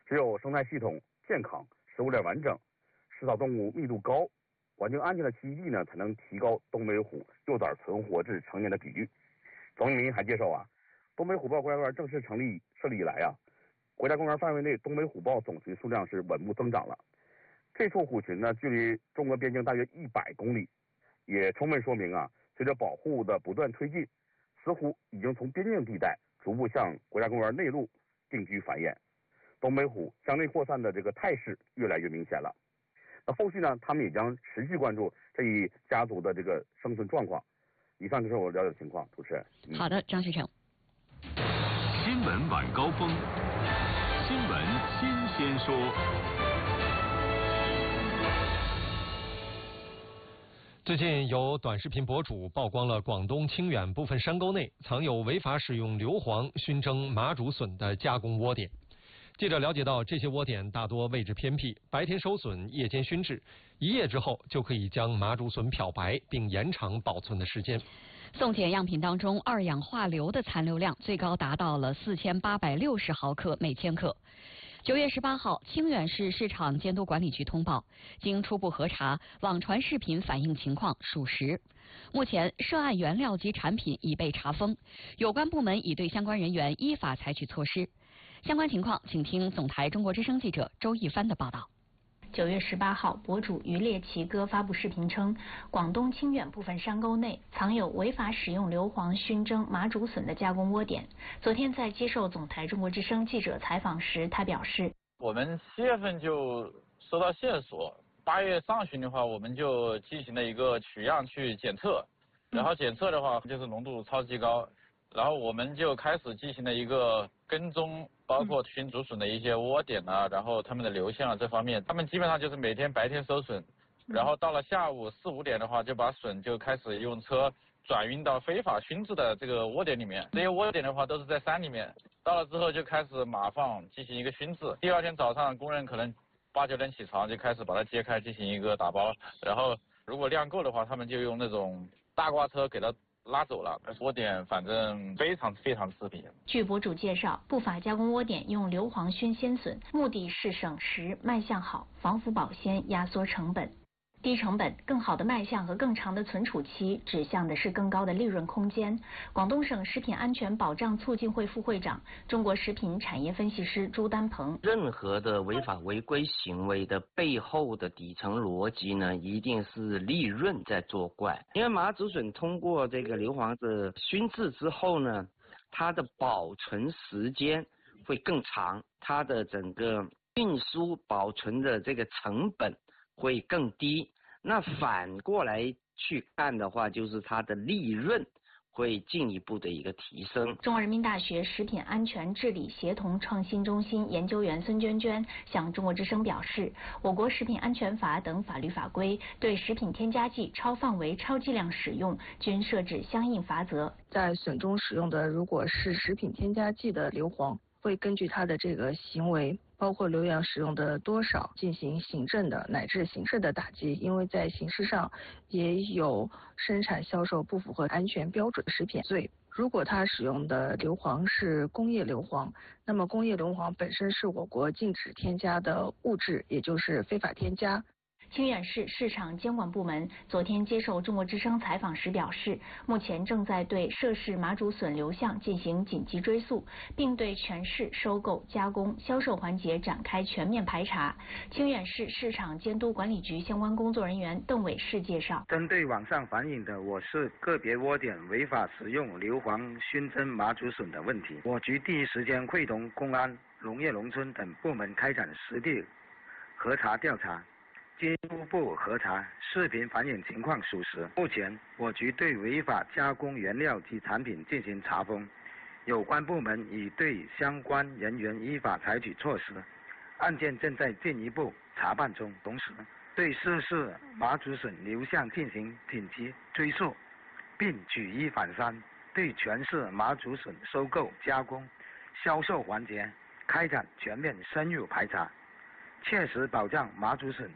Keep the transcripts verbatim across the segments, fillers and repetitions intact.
只有生态系统健康、食物链完整、食草动物密度高、环境安全的栖息地呢，才能提高东北虎幼崽存活至成年的比率。总理还介绍啊，东北虎豹国家公园正式成立设立以来啊，国家公园范围内东北虎豹总群数量是稳步增长了。这处虎群呢，距离中国边境大约一百公里，也充分说明啊，随着保护的不断推进，雌虎已经从边境地带逐步向国家公园内陆定居繁衍，东北虎向内扩散的这个态势越来越明显了。那后续呢，他们也将持续关注这一家族的这个生存状况。以上就是我了解的情况，主持人。 嗯、好的，张学成。 新闻晚高峰，新闻新鲜说。 最近有短视频博主曝光了广东清远部分山沟内藏有违法使用硫磺熏蒸麻竹笋的加工窝点。记者了解到，这些窝点大多位置偏僻，白天收笋，夜间熏制，一夜之后就可以将麻竹笋漂白，并延长保存的时间。 送检样品当中，二氧化硫的残留量最高达到了四千八百六十毫克每千克。九月十八号，清远市市场监督管理局通报，经初步核查，网传视频反映情况属实。目前，涉案原料及产品已被查封，有关部门已对相关人员依法采取措施。相关情况，请听总台中国之声记者周一帆的报道。 九月十八号，博主渔猎奇哥发布视频称，广东清远部分山沟内藏有违法使用硫磺熏蒸麻竹笋的加工窝点。昨天在接受总台中国之声记者采访时，他表示：“ 我们七月份就收到线索，八月上旬的话，我们就进行了一个取样去检测，然后检测的话就是浓度超级高，然后我们就开始进行了一个跟踪。”包括熏竹笋的一些窝点啊，然后他们的流向啊这方面，他们基本上就是每天白天收笋，然后到了下午四五点的话，就把笋就开始用车转运到非法熏制的这个窝点里面。这些窝点的话都是在山里面，到了之后就开始码放进行一个熏制。第二天早上，工人可能八九点起床就开始把它揭开进行一个打包，然后如果量够的话，他们就用那种大挂车给它拉走了。窝点反正非常非常刺鼻。 据博主介绍，不法加工窝点用硫磺熏鲜笋，目的是省时、卖相好、防腐保鲜、压缩成本。低成本、更好的卖相和更长的存储期，指向的是更高的利润空间。广东省食品安全保障促进会副会长、中国食品产业分析师朱丹鹏： 任何的违法违规行为的背后的底层逻辑呢，一定是利润在作怪。因为麻竹笋通过这个硫磺的熏制之后呢，它的保存时间会更长，它的整个运输保存的这个成本会更低，那反过来去看的话，就是它的利润会进一步的一个提升。 中国人民大学食品安全治理协同创新中心研究员孙娟娟向中国之声表示，我国食品安全法等法律法规对食品添加剂超范围、超剂量使用均设置相应罚则。 在笋中使用的如果是食品添加剂的硫磺，会根据它的这个行为，包括流量使用的多少，进行行政的乃至刑事的打击。因为在刑事上也有生产销售不符合安全标准食品罪。如果它使用的硫磺是工业硫磺，那么工业硫磺本身是我国禁止添加的物质，也就是非法添加。 清远市市场监管部门昨天接受中国之声采访时表示，目前正在对涉事麻竹笋流向进行紧急追溯，并对全市收购、加工、销售环节展开全面排查。清远市市场监督管理局相关工作人员邓伟士介绍， 针对网上反映的我市个别窝点违法使用硫磺熏蒸麻竹笋的问题，我局第一时间会同公安、农业农村等部门开展实地核查调查。经初步核查，视频反映情况属实。目前，我局对违法加工原料及产品进行查封，有关部门已对相关人员依法采取措施，案件正在进一步查办中。同时，对涉事麻竹笋流向进行紧急追溯，并举一反三，对全市麻竹笋收购、加工、销售环节开展全面深入排查，切实保障麻竹笋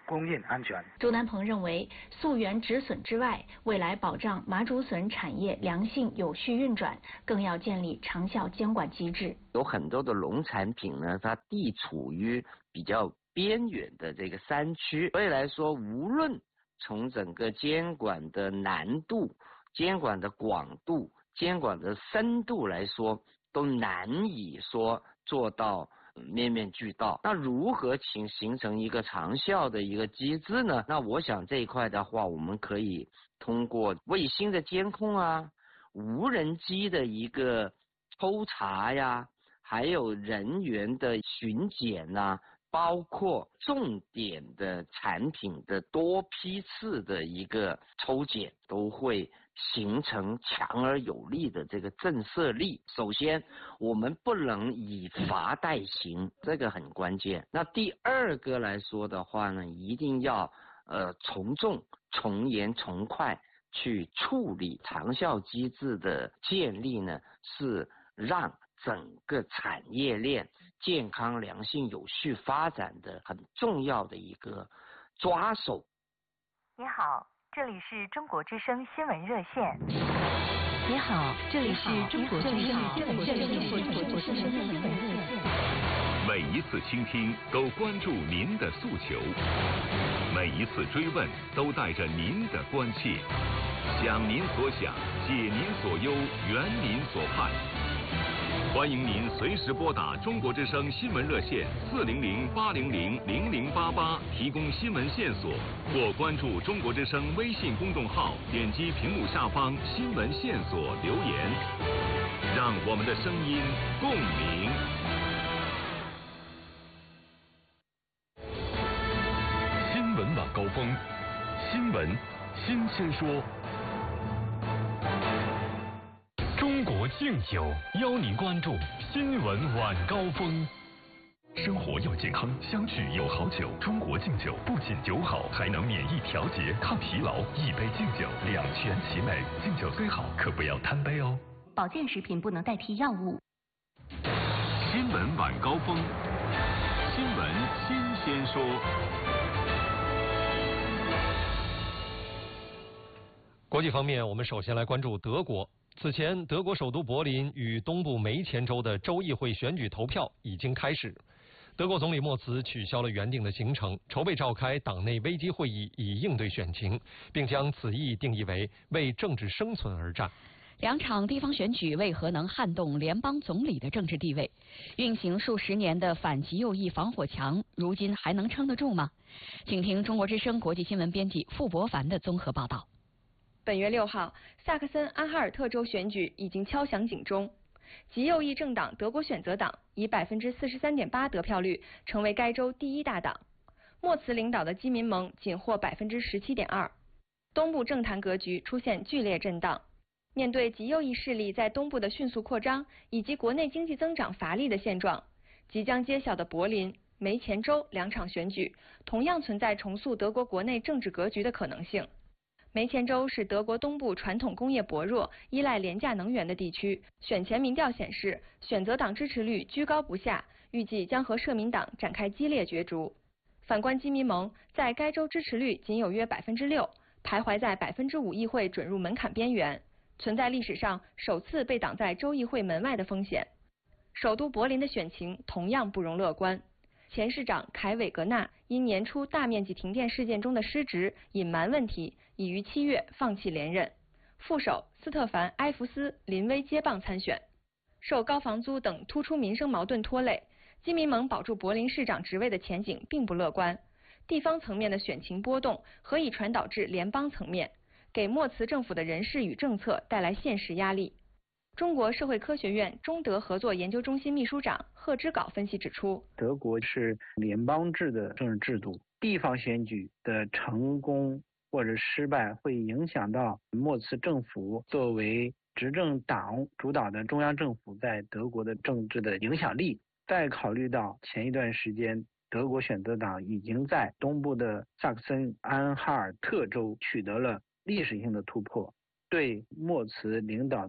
供应安全。 周南鹏认为，溯源止损之外，未来保障麻竹笋产业良性有序运转，更要建立长效监管机制。 有很多的农产品呢，它地处于比较边远的这个山区，所以来说，无论从整个监管的难度、监管的广度、监管的深度来说，都难以说做到面面俱到。那如何形形成一个长效的一个机制呢？那我想这一块的话，我们可以通过卫星的监控啊、无人机的一个抽查呀，还有人员的巡检呐、啊，包括重点的产品的多批次的一个抽检，都会形成强而有力的这个震慑力。首先，我们不能以罚代行，这个很关键。那第二个来说的话呢，一定要呃从重、从严、从快去处理。长效机制的建立呢，是让整个产业链健康、良性、有序发展的很重要的一个抓手。 你好，这里是中国之声新闻热线。 你好，这里是中国之声新闻热线。 每一次倾听都关注您的诉求，每一次追问都带着您的关切，想您所想，解您所忧，圆您所盼。欢迎您随时拨打中国之声新闻热线四零零八零零零零八八提供新闻线索，或关注中国之声微信公众号，点击屏幕下方新闻线索留言，让我们的声音共鸣。新闻晚高峰，新闻新鲜说。中国敬酒邀您关注新闻晚高峰。生活要健康，相聚有好酒。中国敬酒不仅酒好，还能免疫调节、抗疲劳。一杯敬酒，两全其美。敬酒虽好，可不要贪杯哦。 保健食品不能代替药物。 新闻晚高峰，新闻新鲜说。 国际方面，我们首先来关注德国。此前，德国首都柏林与东部梅前州的州议会选举投票已经开始。德国总理默茨取消了原定的行程，筹备召开党内危机会议以应对选情，并将此役定义为为政治生存而战。 两场地方选举为何能撼动联邦总理的政治地位？运行数十年的反极右翼防火墙，如今还能撑得住吗？请听中国之声国际新闻编辑傅博凡的综合报道。 本月六号，萨克森安哈尔特州选举已经敲响警钟。极右翼政党德国选择党以百分之四十三点八得票率成为该州第一大党，默茨领导的基民盟仅获百分之十七点二。东部政坛格局出现剧烈震荡。面对极右翼势力在东部的迅速扩张，以及国内经济增长乏力的现状，即将揭晓的柏林、梅前州两场选举同样存在重塑德国国内政治格局的可能性。梅前州是德国东部传统工业薄弱、依赖廉价能源的地区，选前民调显示，选择党支持率居高不下，预计将和社民党展开激烈角逐。反观基民盟，在该州支持率仅有约百分之六，徘徊在百分之五议会准入门槛边缘，存在历史上首次被挡在州议会门外的风险。首都柏林的选情同样不容乐观。前市长凯韦格纳因年初大面积停电事件中的失职、隐瞒问题，已于七月放弃连任。副手斯特凡·埃弗斯临危接棒参选。受高房租等突出民生矛盾拖累，基民盟保住柏林市长职位的前景并不乐观。地方层面的选情波动何以传导至联邦层面，给默茨政府的人事与政策带来现实压力。中国社会科学院中德合作研究中心秘书长贺之镐分析指出， 德国是联邦制的政治制度，地方选举的成功或者失败会影响到默茨政府作为执政党主导的中央政府在德国的政治的影响力。再考虑到前一段时间德国选择党已经在东部的萨克森安哈尔特州取得了历史性的突破，对默茨领导的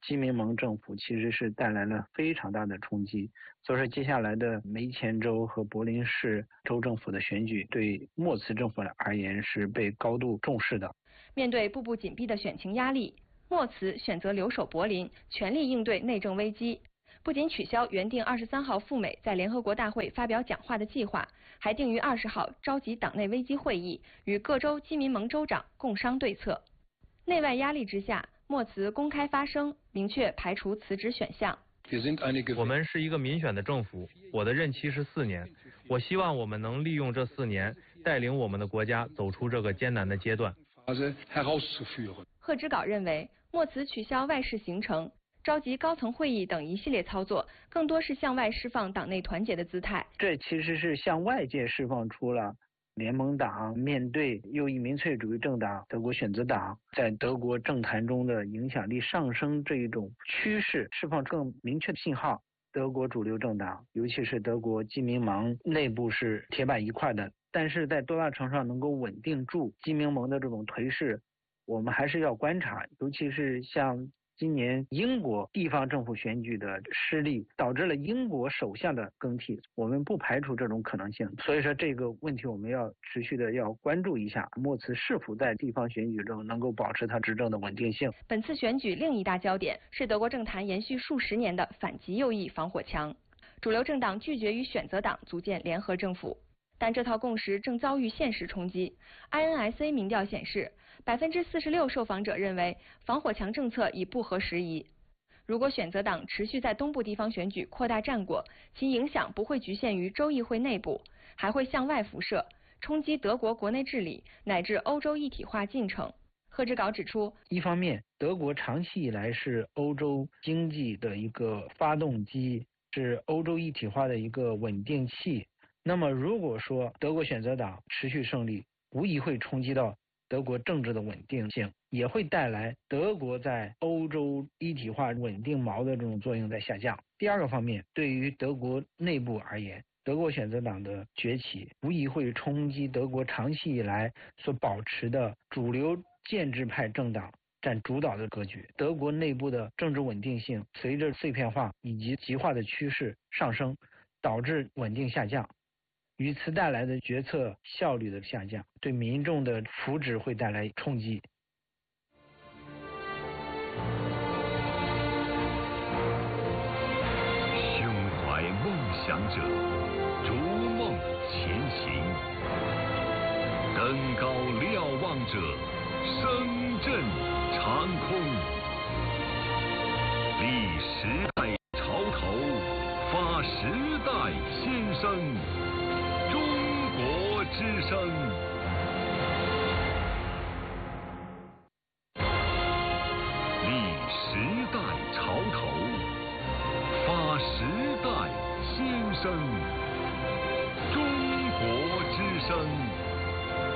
基民盟政府其实是带来了非常大的冲击。所以说接下来的梅前州和柏林市州政府的选举对莫茨政府而言是被高度重视的。 面对步步紧逼的选情压力，莫茨选择留守柏林，全力应对内政危机。不仅取消原定二十三号赴美在联合国大会发表讲话的计划，还定于二十号召集党内危机会议，与各州基民盟州长共商对策。内外压力之下，莫茨公开发声，明确排除辞职选项。 我们是一个民选的政府，我的任期是四年，我希望我们能利用这四年，带领我们的国家走出这个艰难的阶段。 贺知稿认为，莫茨取消外事行程，召集高层会议等一系列操作，更多是向外释放党内团结的姿态。 这其实是向外界释放出了联盟党面对右翼民粹主义政党德国选择党在德国政坛中的影响力上升这一种趋势，释放更明确的信号。德国主流政党，尤其是德国基民盟内部是铁板一块的，但是在多大程度上能够稳定住基民盟的这种颓势，我们还是要观察。尤其是像今年英国地方政府选举的失利，导致了英国首相的更替，我们不排除这种可能性。所以说这个问题我们要持续的要关注一下，莫茨是否在地方选举中能够保持他执政的稳定性。 本次选举另一大焦点是德国政坛延续数十年的反极右翼防火墙，主流政党拒绝与选择党组建联合政府，但这套共识正遭遇现实冲击。I N S A 民调显示，百分之四十六受访者认为防火墙政策已不合时宜。如果选择党持续在东部地方选举扩大战果，其影响不会局限于州议会内部，还会向外辐射，冲击德国国内治理乃至欧洲一体化进程。贺知稿指出， 一方面，德国长期以来是欧洲经济的一个发动机，是欧洲一体化的一个稳定器。那么如果说德国选择党持续胜利，无疑会冲击到德国政治的稳定性，也会带来德国在欧洲一体化稳定锚的这种作用在下降。第二个方面，对于德国内部而言，德国选择党的崛起无疑会冲击德国长期以来所保持的主流建制派政党占主导的格局。德国内部的政治稳定性随着碎片化以及极化的趋势上升，导致稳定下降，与此带来的决策效率的下降，对民众的福祉会带来冲击。 胸怀梦想者，逐梦前行；登高瞭望者，声震长空。立时代潮头，发时代先声。